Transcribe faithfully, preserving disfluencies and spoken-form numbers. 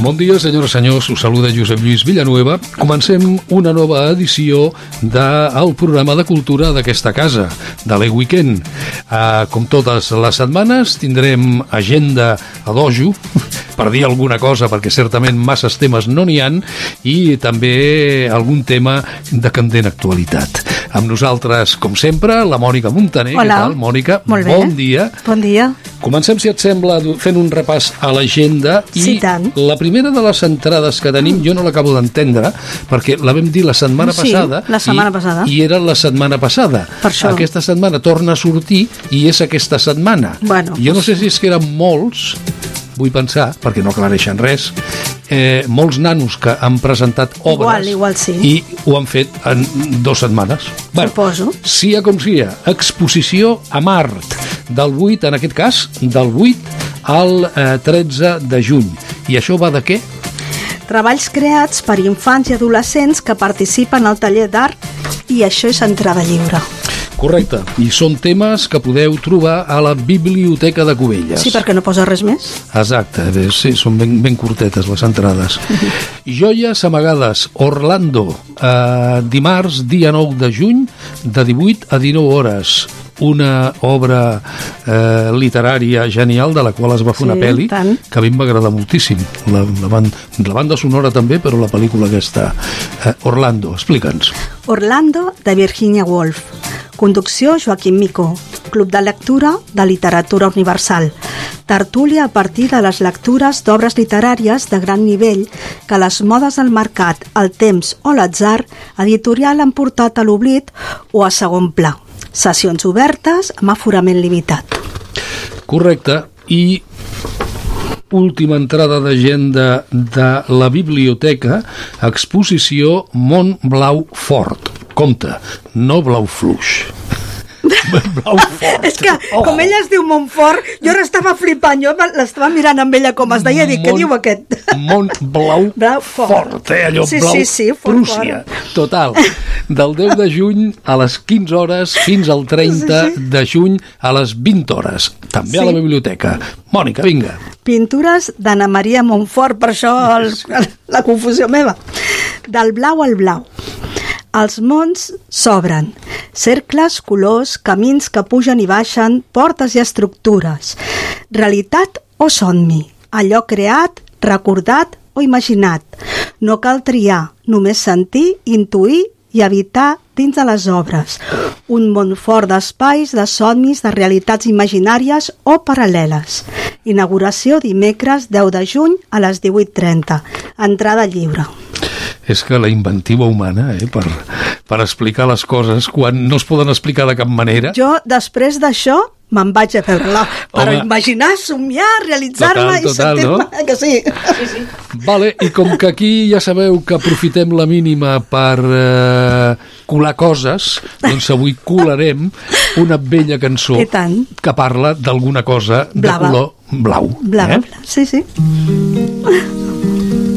Bon dia, senyores i senyors, us saluda Josep Lluís Villanueva. Comencem una nova edició del programa de cultura d'aquesta casa, de l'E-Weekend. Uh, com totes les setmanes, tindrem agenda a dojo, per dir alguna cosa, perquè certament masses temes no n'hi han, i també algun tema de candent actualitat. Amb nosaltres, com sempre, la Mònica Montaner. Hola. Què tal, Mònica? Molt bé. Bon dia. Bon dia. Comencem, si et sembla, fent un repàs a l'agenda. I sí, tant. La primera de les entrades que tenim, jo no l'acabo d'entendre, perquè la vam dir la setmana sí, passada. la setmana i, passada. I era la setmana passada. Per això. Aquesta setmana torna a sortir i és aquesta setmana. Bueno, jo no sé si és que eren molts, vull pensar, perquè no aclareixen res, eh, molts nanos que han presentat obres igual, igual sí. i ho han fet en dues setmanes. Suposo. Bueno, sia com sia, exposició a Mart, del vuit, en aquest cas, del vuit al eh, tretze de juny. I això va de què? Treballs creats per infants i adolescents que participen al taller d'art i això és entrada lliure. Correcte, i són temes que podeu trobar a la Biblioteca de Cubelles. Sí, perquè no posa res més. Exacte, bé, sí, són ben, ben curtetes les entrades. Joies amagades, Orlando, eh, dimarts, dia nou de juny, de divuit a dinou hores. Una obra eh, literària genial de la qual es va fer sí, una pel·li tant. que a mi em va agradar moltíssim. La, la, banda, la banda sonora també, però la pel·lícula aquesta. Eh, Orlando, explica'ns. Orlando, de Virginia Woolf. Conducció, Joaquim Micó. Club de lectura de literatura universal. Tertúlia a partir de les lectures d'obres literàries de gran nivell que les modes del mercat, el temps o l'atzar editorial han portat a l'oblit o a segon pla. Sessions obertes amb aforament limitat. Correcte, i última entrada d'agenda de la biblioteca, exposició Mont Blau Fort. Compte, no blau fluix. Blau fort. És que, oh. com ella es diu Montfort, jo ara estava flipant, jo l'estava mirant amb ella com es deia, i dic, què diu aquest? Mont Blau, blau fort. fort, eh? Allò sí, blau sí, sí, Prússia. Total, del deu de juny a les quinze hores fins al trenta sí, sí. de juny a les vint hores. També sí. A la biblioteca. Mònica, vinga. Pintures d'Anna Maria Montfort, per això el, la confusió meva. Del blau al blau. Els mons s'obren. Cercles, colors, camins que pugen i baixen, portes i estructures. Realitat o somni? Allò creat, recordat o imaginat. No cal triar, només sentir, intuir i habitar dins de les obres. Un món fort d'espais, de somnis, de realitats imaginàries o paral·leles. Inauguració dimecres deu de juny a les divuit trenta. Entrada lliure. És que la inventiva humana, eh, per, per explicar les coses quan no es poden explicar de cap manera. Jo, després d'això, me'n vaig a veure-la per Home. imaginar, somiar, realitzar-me i sentir-me... No? Que sí. sí, sí. Vale, i com que aquí ja sabeu que aprofitem la mínima per eh, colar coses, doncs avui colarem una bella cançó que parla d'alguna cosa de Blava. color blau. Blava, eh? bla. Sí, sí.